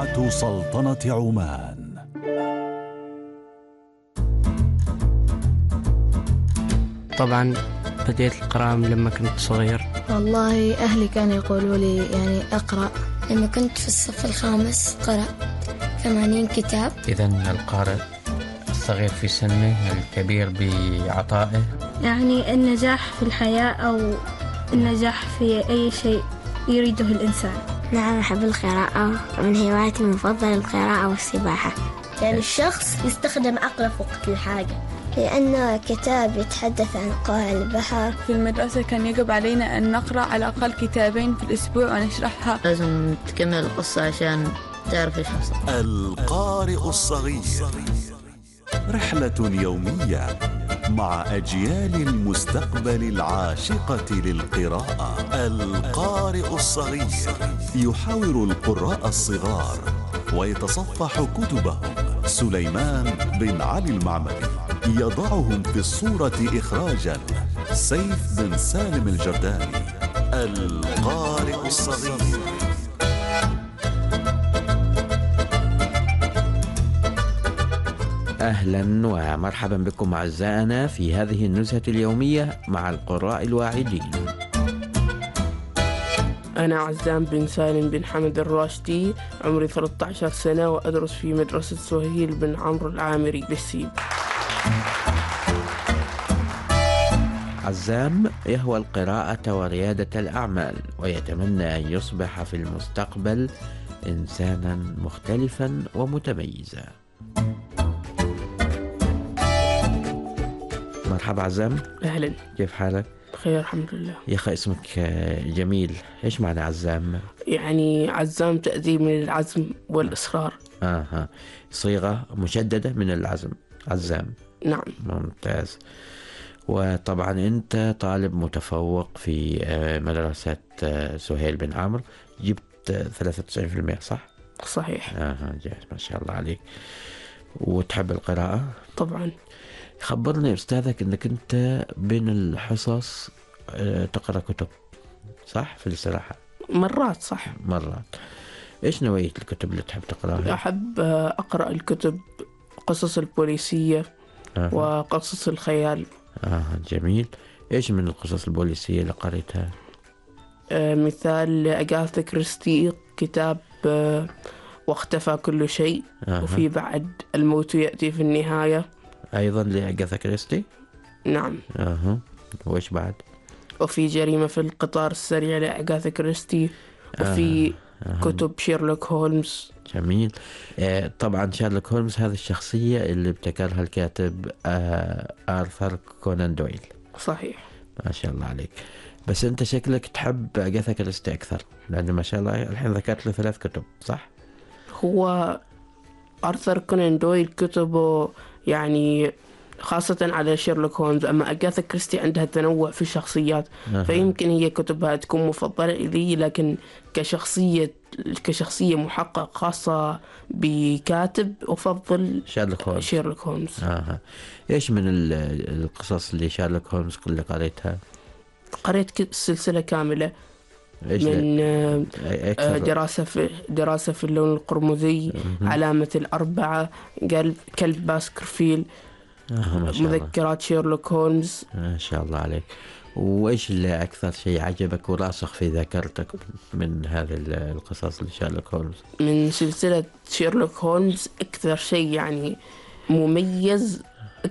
إذاعة سلطنة عمان. طبعا بديت القراءة لما كنت صغير. والله أهلي كانوا يقولوا لي يعني أقرأ. لما كنت في الصف الخامس قرأت 80 كتاب. إذن القارئ الصغير في سنه الكبير بعطائه. يعني النجاح في الحياة أو النجاح في أي شيء يريده الإنسان. نعم أحب القراءة، ومن هواياتي المفضلة القراءة والسباحة. يعني الشخص يستخدم عقله في وقت الحاجة، لأنه كتاب يتحدث عن قاع البحر. في المدرسة كان يجب علينا أن نقرأ على الأقل كتابين في الأسبوع ونشرحها. لازم تكمل القصة عشان تعرف إيش حصل. القارئ الصغير، رحلة يومية مع أجيال المستقبل العاشقة للقراءة. القارئ الصغير يحاور القراء الصغار ويتصفح كتبهم. سليمان بن علي المعمري يضعهم في الصورة إخراجا. سيف بن سالم الجرداني. القارئ الصغير. أهلا ومرحبا بكم أعزائنا في هذه النزهة اليومية مع القراء الواعدين. أنا عزام بن سالم بن حمد الراشدي، عمري 13 سنة وأدرس في مدرسة سهيل بن عمرو العامري بالسيب. عزام يهوى القراءة وريادة الأعمال، ويتمنى أن يصبح في المستقبل إنسانا مختلفا ومتميزا. مرحبا عزام. أهلا، كيف حالك؟ بخير الحمد لله. يا أخي اسمك جميل، إيش معنى عزام؟ يعني عزام تأديب من العزم والإصرار. صيغة مشددة من العزم، عزام. نعم. ممتاز. وطبعا أنت طالب متفوق في مدرسة سهيل بن عمرو، جبت 93% صح؟ صحيح. جاهز، ما شاء الله عليك. وتحب القراءة؟ طبعا. خبرني أستاذك أنك أنت بين الحصص تقرأ كتب صح في الاستراحة؟ مرات صح. مرات. إيش نوعية الكتب اللي تحب تقرأها؟ أحب أقرأ الكتب قصص البوليسية وقصص الخيال. جميل. إيش من القصص البوليسية اللي قريتها؟ مثال أغاثا كريستي، كتاب واختفى كل شيء. وفي بعد الموت يأتي في النهاية، أيضا لأغاثا كريستي. نعم. وإيش بعد؟ وفي جريمة في القطار السريع لأغاثا كريستي. وفي كتب شيرلوك هولمز. جميل. طبعا شيرلوك هولمز هذه الشخصية اللي ابتكرها الكاتب آرثر كونان دويل. صحيح. ما شاء الله عليك. بس أنت شكلك تحب أغاثا كريستي أكثر، لأنه ما شاء الله الحين ذكرت له 3 كتب صح؟ هو آرثر كونان دويل كتبه يعني خاصة على شيرلوك هولمز، أما أغاثا كريستي عندها تنوع في الشخصيات. فيمكن هي كتبها تكون مفضلة إلي، لكن كشخصية محقق خاصة بكاتب أفضل شيرلوك هولمز. إيش من القصص اللي شيرلوك هولمز اللي قريتها؟ قريت السلسلة كاملة من دراسة في اللون القرمزي، علامة الأربعة، كلب باسكرفيل، مذكرات شيرلوك هولمز. ما شاء الله عليك. وإيش اللي أكثر شيء عجبك وراسخ في ذاكرتك من هذه القصص لشيرلوك هولمز؟ من سلسلة شيرلوك هولمز أكثر شيء يعني مميز،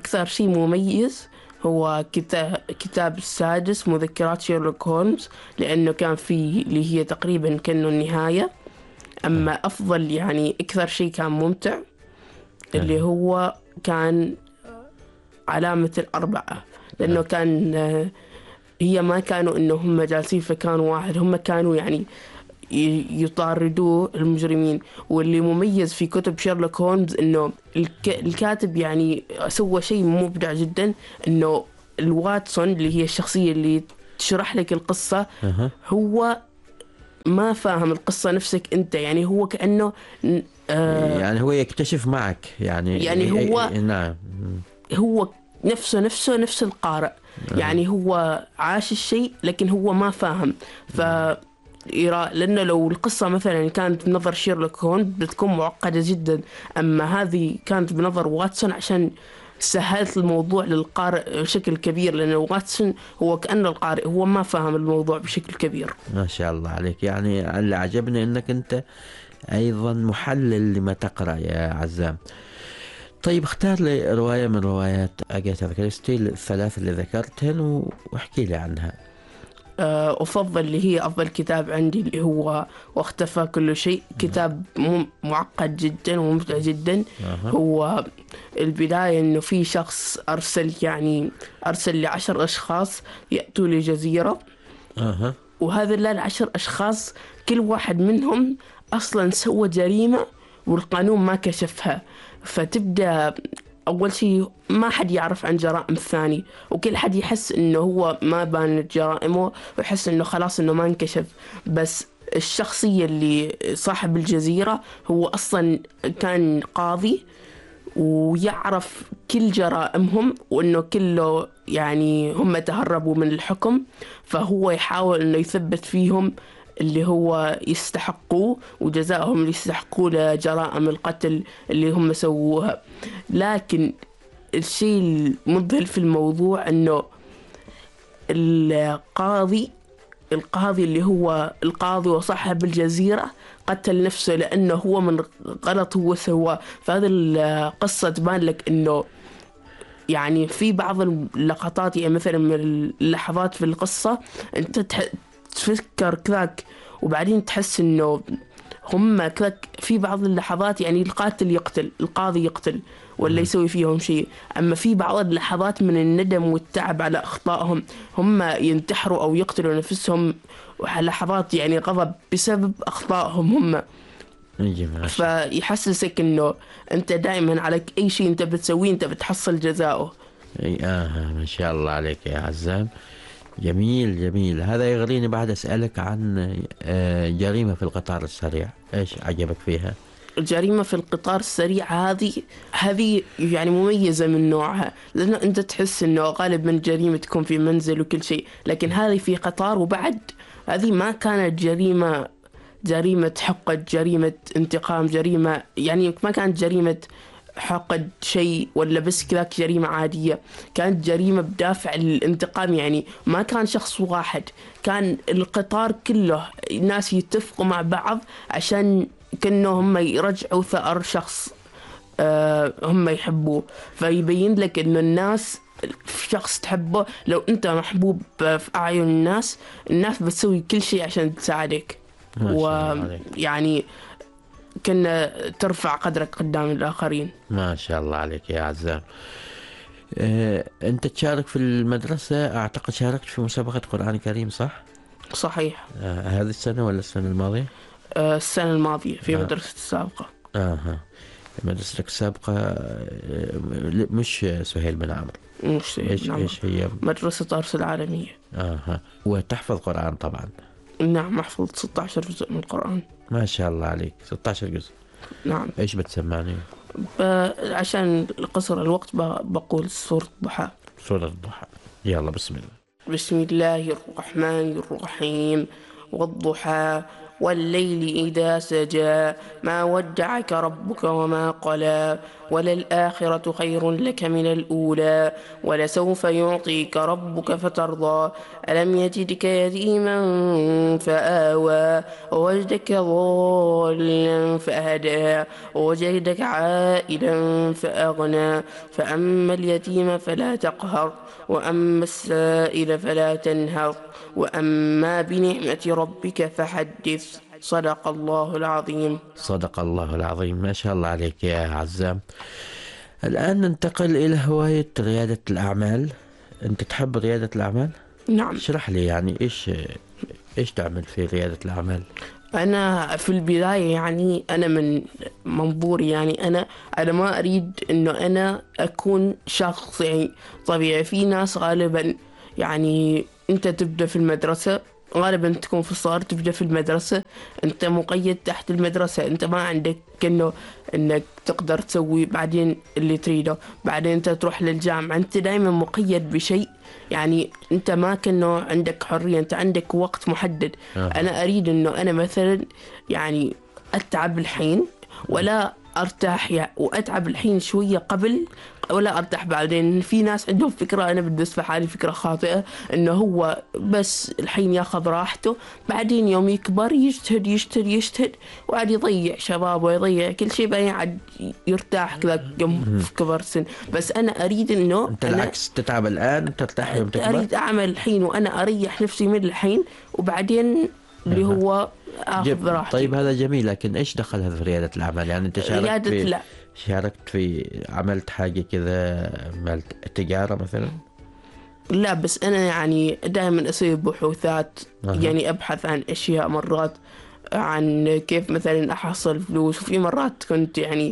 هو كتاب السادس مذكرات شيرلوك هولمز، لأنه كان فيه اللي هي تقريبا كأنه النهاية. أما أفضل يعني أكثر شيء كان ممتع اللي هو كان علامة الأربعة، لأنه كان هي ما كانوا إنه هم جالسين في مكان واحد، هم كانوا يعني يطاردوا المجرمين. واللي مميز في كتب شيرلوك هولمز إنه الكاتب يعني سوى شيء مبدع جدا، إنه الواتسون اللي هي الشخصية اللي تشرح لك القصة هو ما فاهم القصة نفسك أنت، يعني هو كأنه يعني هو يكتشف معك يعني هو نعم، هو نفس القارئ. يعني هو عاش الشيء لكن هو ما فاهم. لأنه لو القصة مثلا كانت بنظر شيرلوك هولمز بتكون معقدة جدا، أما هذه كانت بنظر واتسون عشان سهلت الموضوع للقارئ بشكل كبير، لأن واتسون هو كأن القارئ هو ما فهم الموضوع بشكل كبير. ما شاء الله عليك. يعني اللي عجبني أنك أنت أيضا محلل لما تقرأ يا عزام. طيب اختار لي رواية من روايات أغاثا كريستي الثلاث اللي ذكرتهن واحكي لي عنها. أفضل اللي هي أفضل كتاب عندي اللي هو واختفى كل شيء. كتاب معقد جدا وممتع جدا. هو البداية إنه في شخص أرسل ل10 أشخاص يأتوا لجزيرة. وهذا 10 أشخاص كل واحد منهم أصلا سوى جريمة والقانون ما كشفها. فتبدأ أول شيء ما حد يعرف عن جرائم الثاني، وكل حد يحس إنه هو ما بانت جرائمه ويحس إنه خلاص إنه ما انكشف. بس الشخصية اللي صاحب الجزيرة هو أصلا كان قاضي ويعرف كل جرائمهم، وإنه كله يعني هم تهربوا من الحكم، فهو يحاول إنه يثبت فيهم اللي هو يستحقوه وجزائهم اللي يستحقوه لجرائم القتل اللي هم سووها. لكن الشيء المذهل في الموضوع انه القاضي اللي هو القاضي وصاحب الجزيرة قتل نفسه لأنه هو من غلط هو سواه. فهذه القصة تبان لك انه يعني في بعض اللقطات يعني مثلا من اللحظات في القصة انت تفكر كذاك وبعدين تحس انه هم كذاك في بعض اللحظات يعني القاتل يقتل القاضي يقتل ولا يسوي فيهم شيء، أما في بعض اللحظات من الندم والتعب على أخطائهم هم ينتحروا أو يقتلوا نفسهم، لحظات يعني غضب بسبب أخطائهم هم. فيحسسك إنه أنت دائما عليك أي شيء أنت بتسويه أنت بتحصل جزاؤه. ما شاء الله عليك يا عزام. جميل. هذا يغريني بعد أسألك عن جريمة في القطار السريع، إيش عجبك فيها؟ الجريمة في القطار السريع هذه يعني مميزة من نوعها، لأنه أنت تحس إنه غالبا جريمة تكون في منزل وكل شيء، لكن هذه في قطار. وبعد هذه ما كانت جريمة حقد، جريمة انتقام، جريمة يعني ما كانت جريمة حقد شيء ولا بس كذاك جريمة عادية، كانت جريمة بدافع الانتقام. يعني ما كان شخص واحد، كان القطار كله ناس يتفقوا مع بعض عشان كأنه هم يرجعوا ثأر شخص هم يحبوه. فيبين لك إنه الناس شخص تحبه لو أنت محبوب في أعين الناس بتسوي كل شيء عشان تساعدك، ويعني كنا ترفع قدرك قدام الآخرين. ما شاء الله عليك يا عزام. أنت تشارك في المدرسة، أعتقد شاركت في مسابقة قرآن كريم صح؟ صحيح. هذه السنة ولا السنة الماضية؟ السنة الماضية في مدرسة السابقة. مدرستك السابقة مش سهيل بن عمرو؟ مش سهيل بن عمرو. إيش هي؟ مدرسة أرس العالمية. وتحفظ قرآن طبعا؟ نعم، أحفظ 16 جزء من القرآن. ما شاء الله عليك، 16 جزء. نعم. إيش بتسمعني؟ عشان قصر الوقت بقول سورة الضحى. سورة الضحى، يلا بسم الله. بسم الله الرحمن الرحيم. والضحى والليل إذا سجى ما ودعك ربك وما قلى وللآخرة خير لك من الأولى ولسوف يعطيك ربك فترضى ألم يجدك يتيما فآوى ووجدك ضالا فهدى ووجدك عائلا فأغنى فأما اليتيم فلا تقهر وأما السائل فلا تنهر وأما بنعمة ربك فحدث. صدق الله العظيم. صدق الله العظيم. ما شاء الله عليك يا عزام. الآن ننتقل إلى هواية ريادة الأعمال. أنت تحب ريادة الأعمال؟ نعم. اشرح لي يعني إيش تعمل في ريادة الأعمال؟ أنا في البداية يعني أنا من منظوري يعني أنا ما أريد إنه أنا أكون شخص يعني طبيعي. في ناس غالبا يعني أنت تبدأ في المدرسة غالبا تكون في الصغر، تبدأ في المدرسة، أنت مقيد تحت المدرسة، أنت ما عندك إنك تقدر تسوي بعدين اللي تريده. بعدين أنت تروح للجامعة، أنت دائما مقيد بشيء، يعني أنت ما كأنه عندك حرية، أنت عندك وقت محدد. أنا أريد إنه أنا مثلا يعني أتعب الحين ولا أرتاح، وأتعب الحين شوية قبل ولا أرتاح بعدين. في ناس عندهم فكرة، أنا بالنسبة حالي فكرة خاطئة، إنه هو بس الحين ياخذ راحته، بعدين يوم يكبر يجتهد يجتهد يجتهد، وعاد يضيع شبابه ويضيع كل شيء، بعدين عاد يرتاح كذا يوم في كبر سن. بس أنا أريد إنه أنت العكس، تتعب الآن ترتاح يوم تكبر. أريد أعمل الحين وأنا أريح نفسي من الحين، وبعدين اللي هو أخذ راحتي. طيب هذا جميل، لكن إيش دخل هذا في ريادة الأعمال؟ يعني أنت شاركت في عملت حاجة كذا، عملت تجارة مثلا؟ لا، بس أنا يعني دائما أسوي بحوثات، يعني أبحث عن أشياء مرات عن كيف مثلا أحصل فلوس، وفي مرات كنت يعني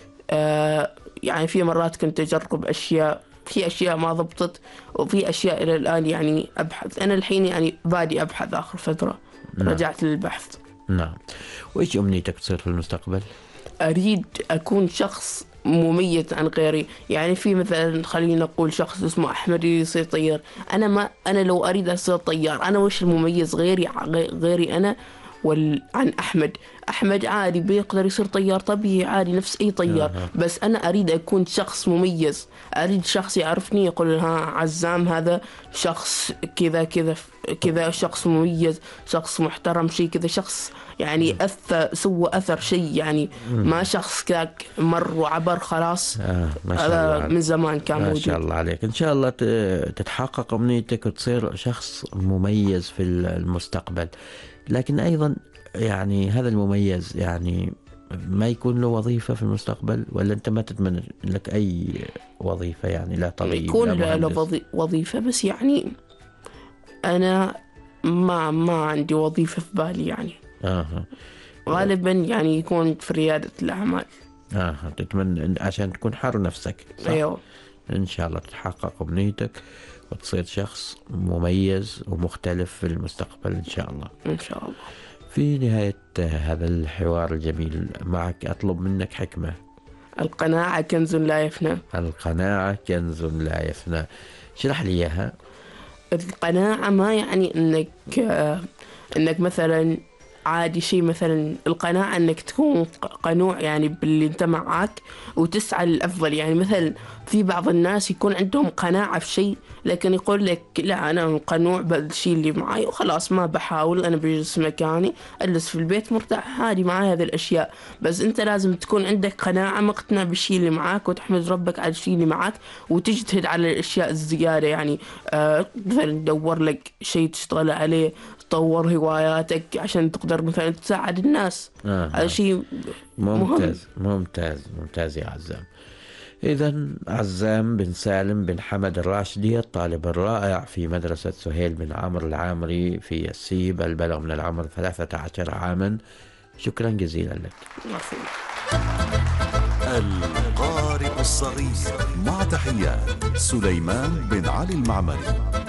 في مرات كنت أجرب أشياء، في أشياء ما ضبطت، وفي أشياء إلى الآن يعني أبحث. أنا الحين يعني بادي أبحث آخر فترة. رجعت للبحث. نعم. وإيش أمنيتك تصير في المستقبل؟ أريد أكون شخص مميز عن غيري. يعني في مثلا خلينا نقول شخص اسمه أحمد يصير طيار، أنا لو أريد أصير طيار، أنا وش المميز غيري أنا عن أحمد عادي بيقدر يصير طيار طبيعي عادي نفس أي طيار. بس أنا أريد أكون شخص مميز، أريد شخص يعرفني يقول عزام هذا شخص كذا كذا كذا، شخص مميز، شخص محترم، شيء كذا، شخص يعني سوى أثر شيء، يعني ما شخص كذاك مر وعبر خلاص. هذا من زمان كان موجود. ما شاء الله عليك. إن شاء الله تتحقق أمنيتك وتصير شخص مميز في المستقبل. لكن أيضا يعني هذا المميز يعني ما يكون له وظيفة في المستقبل، ولا أنت ما تتمنى لك أي وظيفة؟ يعني لا طبيب يكون له وظيفة، بس يعني أنا ما عندي وظيفة في بالي يعني. غالبا يعني يكون في ريادة الأعمال. تتمنى عشان تكون حر نفسك، صح؟ أيوه. إن شاء الله تتحقق أمنيتك وتصير شخص مميز ومختلف في المستقبل إن شاء الله. إن شاء الله. في نهاية هذا الحوار الجميل معك أطلب منك حكمة. القناعة كنز لا يفنى. القناعة كنز لا يفنى. شرح لي إياها. القناعة ما يعني إنك مثلا عادي شيء، مثلا القناعة إنك تكون قنوع يعني باللي أنت معك وتسعى للأفضل. يعني مثلا في بعض الناس يكون عندهم قناعة في شيء، لكن يقول لك لا أنا قنوع بالشيء اللي معي وخلاص ما بحاول، أنا بجلس مكاني أجلس في البيت مرتاح عادي معي هذه الأشياء. بس أنت لازم تكون عندك قناعة، مقتنع بالشيء اللي معك، وتحمد ربك على الشيء اللي معك، وتجتهد على الأشياء الزيادة. يعني مثلا تدور لك شيء تشتغل عليه، تطور هواياتك عشان تقدر مثلا تساعد الناس. هذا شيء ممتاز ممتاز ممتاز يا عزام. إذن عزام بن سالم بن حمد الراشدي، الطالب الرائع في مدرسة سهيل بن عمرو العامري في السيب، البلغ من العمر 13 عاما. شكرا جزيلا لك. القارئ الصغير، مع تحيات سليمان بن علي المعمري.